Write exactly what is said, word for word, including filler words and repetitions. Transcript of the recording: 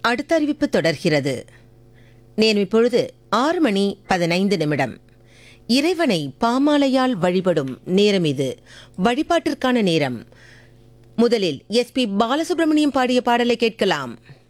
அடுத்த அறிவிப்பு தொடர்கிறது. நேரம் இப்பொழுது ஆறு மணி பதினைந்து நிமிடம். இறைவனை பாமாலையால் வழிபடும் நேரம் இது. வழிபாட்டிற்கான நேரம். முதலில் எஸ் பி பாலசுப்ரமணியம் பாடிய பாடலை கேட்கலாம்.